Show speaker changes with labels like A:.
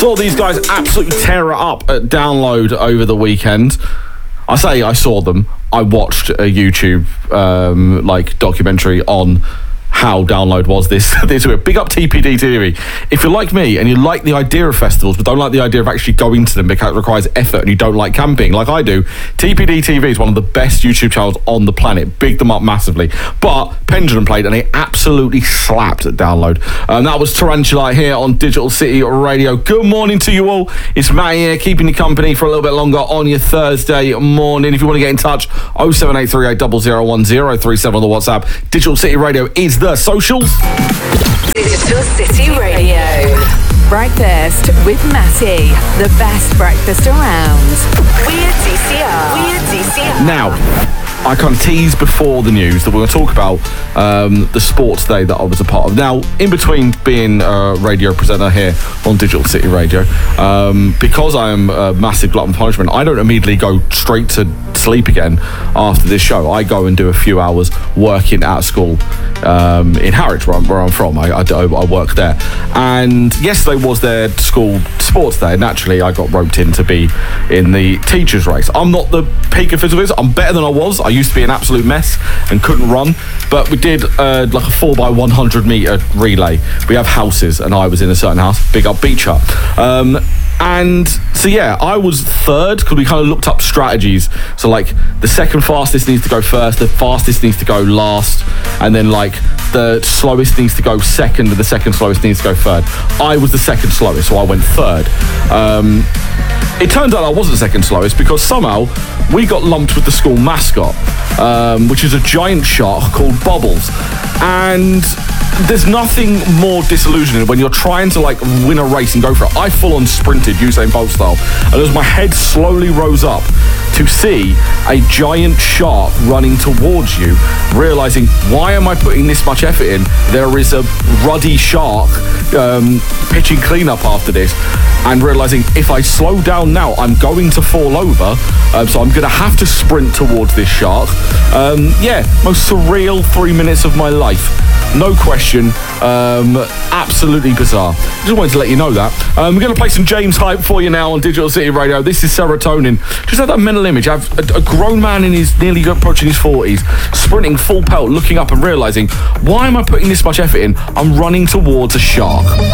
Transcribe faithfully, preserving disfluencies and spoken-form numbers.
A: Saw these guys absolutely tear it up at Download over the weekend. I say I saw them. I watched a YouTube um, like documentary on how Download was this this week. Big up T P D T V. If you're like me and you like the idea of festivals but don't like the idea of actually going to them because it requires effort and you don't like camping like I do, T P D T V is one of the best YouTube channels on the planet. Big them up massively. But Pendulum played and they absolutely slapped at Download. And that was Tarantula here on Digital City Radio. Good morning to you all. It's Matt here, keeping you company for a little bit longer on your Thursday morning. If you want to get in touch, oh seven eight three eight zero zero one zero three seven on the WhatsApp. Digital City Radio is the socials.
B: Digital City Radio. Breakfast with Matty. The best breakfast around. We're D C R. We're D C R.
A: Now, I kind of teased before the news that we're going to talk about um, the sports day that I was a part of. Now, in between being a radio presenter here on Digital City Radio, um, because I am a massive glutton for punishment, I don't immediately go straight to sleep again after this show. I go and do a few hours working at school um, in Harwich, where I'm, where I'm from. I, I, I work there. And yesterday was their school sports day. Naturally, I got roped in to be in the teachers' race. I'm not the peak of physical. I'm better than I was. I used to be an absolute mess and couldn't run, but we did uh, like a four by one hundred metre relay. We have houses and I was in a certain house, big up beach hut. Um, and so yeah, I was third because we kind of looked up strategies. So like the second fastest needs to go first, the fastest needs to go last, and then like the slowest needs to go second and the second slowest needs to go third. I was the second slowest, so I went third. Um, it turns out I wasn't second slowest because somehow we got lumped with the school mascot, um, which is a giant shark called Bubbles. And there's nothing more disillusioning when you're trying to like win a race and go for it. I full on sprinted Usain Bolt style, and as my head slowly rose up to see a giant shark running towards you, realizing, why am I putting this much effort in? There is a ruddy shark um, pitching cleanup after this, and realizing if I slow down now, I'm going to fall over, um, so I'm going to have to sprint towards this shark. Um, yeah, most surreal three minutes of my life. No question. Um, absolutely bizarre. Just wanted to let you know that. Um, we're going to play some James Hype for you now on Digital City Radio. This is Serotonin. Just had that mental image. I have a, a grown man in his nearly approaching his forties, sprinting full pelt, looking up and realising, why am I putting this much effort in? I'm running towards a shark.